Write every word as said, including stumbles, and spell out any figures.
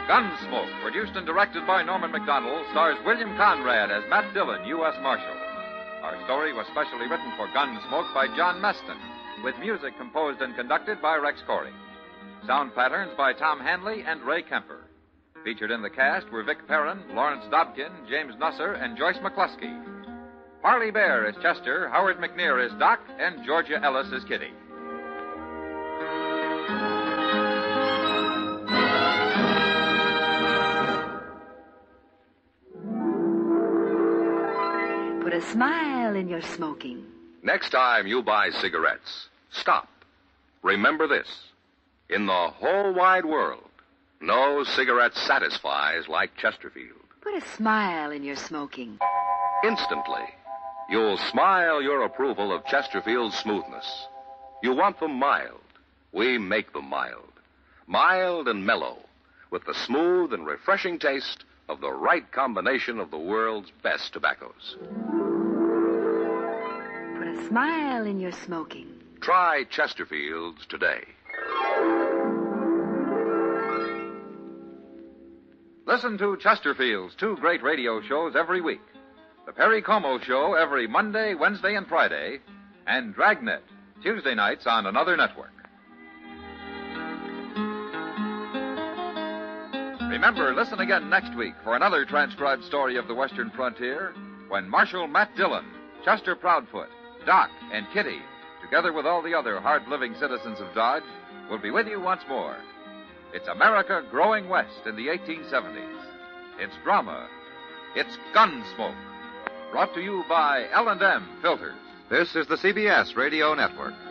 Gunsmoke, produced and directed by Norman Macdonald, stars William Conrad as Matt Dillon, U S Marshal. Our story was specially written for Gunsmoke by John Meston, with music composed and conducted by Rex Corey. Sound patterns by Tom Hanley and Ray Kemper. Featured in the cast were Vic Perrin, Lawrence Dobkin, James Nusser, and Joyce McCluskey. Parley Bear is Chester, Howard McNear is Doc, and Georgia Ellis is Kitty. Put a smile in your smoking. Next time you buy cigarettes, stop. Remember this. In the whole wide world, no cigarette satisfies like Chesterfield. Put a smile in your smoking. Instantly, you'll smile your approval of Chesterfield's smoothness. You want them mild. We make them mild. Mild and mellow, with the smooth and refreshing taste of the right combination of the world's best tobaccos. Put a smile in your smoking. Try Chesterfield's today. Listen to Chesterfield's two great radio shows every week. The Perry Como Show every Monday, Wednesday, and Friday, and Dragnet, Tuesday nights on another network. Remember, listen again next week for another transcribed story of the Western frontier, when Marshal Matt Dillon, Chester Proudfoot, Doc, and Kitty, together with all the other hard-living citizens of Dodge, will be with you once more. It's America growing west in the eighteen seventies. It's drama. It's Gunsmoke. Brought to you by L and M Filters. This is the C B S Radio Network.